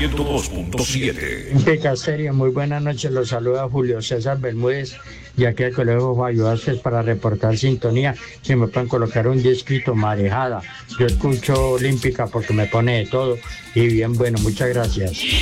102.7. Picasterio, muy buenas noches, los saluda Julio César Bermúdez, y aquí al colegio Fayuaces para reportar sintonía. Si me pueden colocar un disquito, Marejada. Yo escucho Olímpica porque me pone de todo. Y bien, bueno, muchas gracias.